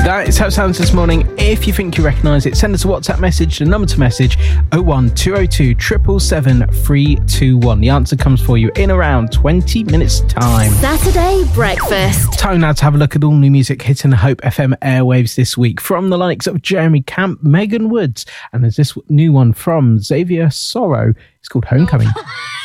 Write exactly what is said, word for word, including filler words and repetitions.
That is how it sounds this morning. If you think you recognise it, send us a WhatsApp message. The number to message oh one two oh two, seven seven seven, three two one. The answer comes for you in around twenty minutes time. Saturday Breakfast. Time now to have a look at all new music hitting the Hope F M airwaves this week from the likes of Jeremy Camp, Megan Woods, and there's this new one from Xavier Sorrow. It's called Homecoming.